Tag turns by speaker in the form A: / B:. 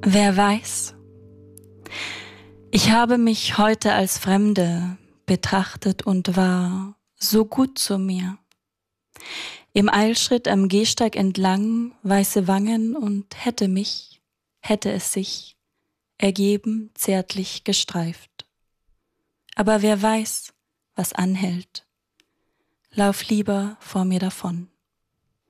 A: Wer weiß? Ich habe mich heute als Fremde betrachtet und war so gut zu mir. Im Eilschritt am Gehsteig entlang, weiße Wangen und hätte es sich ergeben, zärtlich gestreift. Aber wer weiß, was anhält? Lauf lieber vor mir davon.